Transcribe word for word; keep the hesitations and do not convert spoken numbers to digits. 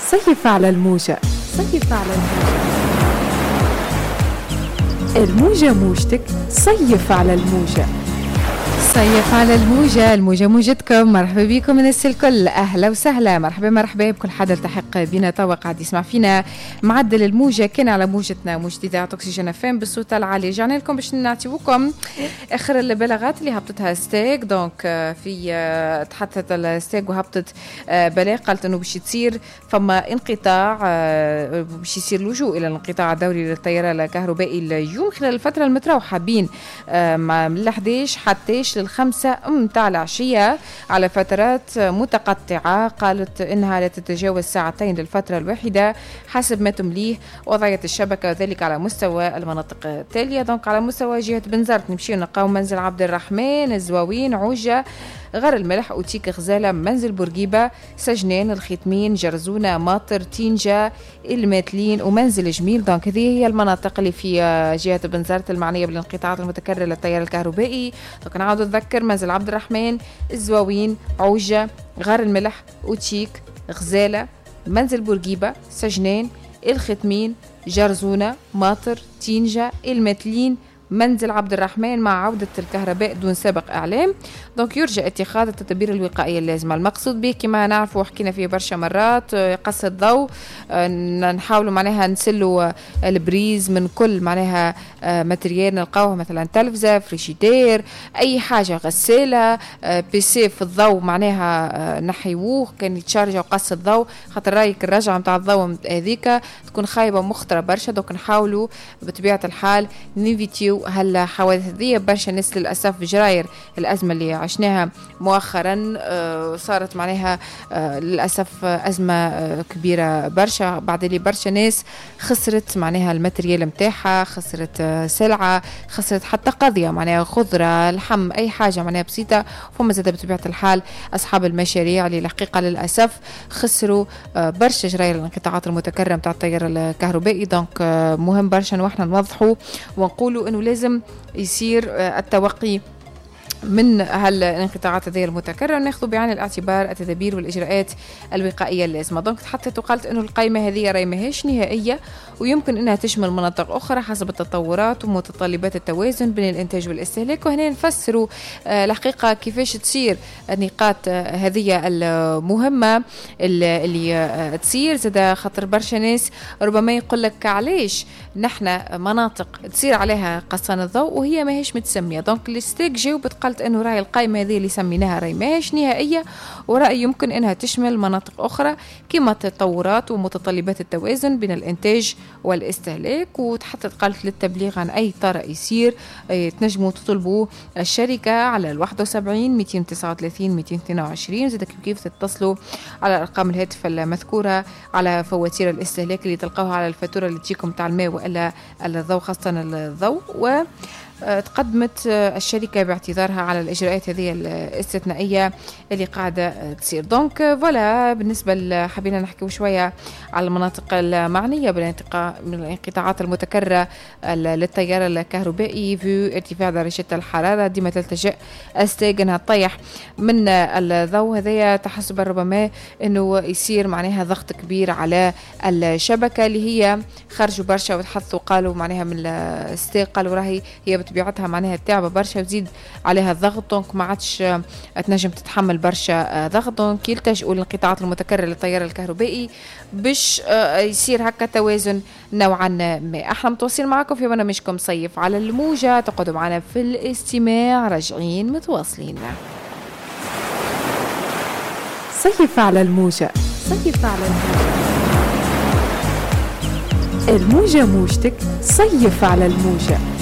صيف على الموجة. صيف على الموجة. الموجة موجتك، صيف على الموجة. صيف على الموجة، الموجة موجتكم. مرحبا بكم الناس الكل، أهلا وسهلا، مرحبا مرحبا بكل حدا التحق بنا توا قاعد يسمع فينا. معدل الموجة كان على موجتنا موجة إذاعة أكسجين فام بالصوت العالي. جعنا لكم باش نعطيوكم آخر البلاغات اللي هبطتها ستيك. دونك في تحدثت الستيك وهبطت بلاغ قالت أنه باش تصير فما انقطاع، باش يصير لجوء إلى الانقطاع الدوري للتيار الكهربائي اليوم خلال الفترة المتراوحة بين من الحداش حتى للخمسة متاع العشية على فترات متقطعة. قالت إنها لا تتجاوز ساعتين للفترة الواحدة حسب ما تمليه وضعية الشبكة، وذلك على مستوى المناطق التالية. دونك على مستوى جهة بنزرت نمشي نلقاو منزل عبد الرحمن، الزواوين، عوجة، غار الملح، أوتيك، غزالة، منزل بورقيبة، سجنان، الختمين، جرزونة، ماطر، تينجا، الماتلين ومنزل جميل. دونك هذه هي المناطق اللي في جهة بنزرت المعنية بالانقطاعات المتكررة للتيار الكهربائي. دونك نعاود نذكر: منزل عبد الرحمن، الزواوين، عوجة، غار الملح، أوتيك، غزالة، منزل بورقيبة، سجنان، الختمين، جرزونة، ماطر، تينجا، الماتلين، منزل عبد الرحمن مع عودة الكهرباء دون سابق إعلام. دونك يرجى اتخاذ التدابير الوقائية اللازمة. المقصود به كما نعرفوا وحكينا فيه برشا مرات قص الضوء، نحاولوا معناها نسلوا البريز من كل معناها ماتريال نلقاوه، مثلا تلفزة، فريشيدير، أي حاجة، غسالة، بيسي في الضوء معناها نحيوه كان يتشارجوا قص الضوء، خاطر رايك الرجعة متاع الضوء هذيك تكون خايبة مخطرة برشا. دونك نحاولوا بطبيعة الحال نيفيتيو هلا حوادث ذي. برشا ناس للأسف بجراير الأزمة اللي عشناها مؤخرا آه صارت معناها آه للأسف أزمة آه كبيرة برشا، بعد اللي برشا ناس خسرت معناها الماتريال متاعها، خسرت آه سلعة، خسرت حتى قضية معناها خضرة، لحم، أي حاجة معناها بسيطة. فما زاد بطبيعة الحال أصحاب المشاريع اللي الحقيقة للأسف خسروا آه برشا جراير الانقطاعات المتكررة متاع التيار الكهربائي. دونك آه مهم برشا نوحنا نوضحوا ونقولوا إنه لازم يصير التوقي من هالانقطاعات هذه المتكررة، ناخذ بعين الاعتبار التدابير والإجراءات الوقائية اللازمة. دونك تحدثت وقالت إنه القائمة هذه راهي ماهيش نهائية ويمكن إنها تشمل مناطق أخرى حسب التطورات ومتطلبات التوازن بين الإنتاج والاستهلاك. وهنا نفسروا آه الحقيقة كيفاش تصير النقاط آه هذه المهمة اللي, اللي آه تصير. زاد خاطر برشا ناس ربما يقول لك علاش نحن مناطق تصير عليها قصان الضوء وهي ماهيش متسمية. دونك الاستيك جاوبت قالت انه راي القائمه هذه اللي سميناها راي ماهيش نهائيه، وراي يمكن انها تشمل مناطق اخرى كما التطورات ومتطلبات التوازن بين الانتاج والاستهلاك. وتحدثت قالت للتبليغ عن اي طارئ يصير تنجموا تطلبوا الشركه على الواحد وسبعين مئتين وتسعة وثلاثين مئتين واثنين وعشرين. زاد كيف تتصلوا على ارقام الهاتف المذكوره على فواتير الاستهلاك اللي تلقاوها على الفاتوره اللي تجيكم تاع الماء والا الضوء، خاصه الضوء. و تقدمت الشركة باعتذارها على الإجراءات هذه الاستثنائية اللي قاعدة تصير. دونك فوالا بالنسبة حبينا نحكي شوية على المناطق المعنية بالانقطاعات المتكررة للتيار الكهربائي في ارتفاع درجة الحرارة. ديما تلتجئ أستيق أنها تطيح من الضوء هذايا تحسب ربما أنه يصير معناها ضغط كبير على الشبكة اللي هي خرجوا برشا وتحثوا قالوا معناها من الأستيق قالوا راهي هي بطبيعتها معناها تعبة برشا وزيد عليها الضغط. دونك ما عادش تنجم تتحمل برشا ضغط. دونك يلتجئوا للانقطاعات المتكررة للتيار الكهربائي باش يصير هكا توازن نوعا ما. احنا متواصلين معكم في برنامجكم صيف على الموجة، تقعدوا معنا في الاستماع، راجعين متواصلين. صيف على الموجة. صيف على الموجة. الموجة موجتك، صيف على الموجة.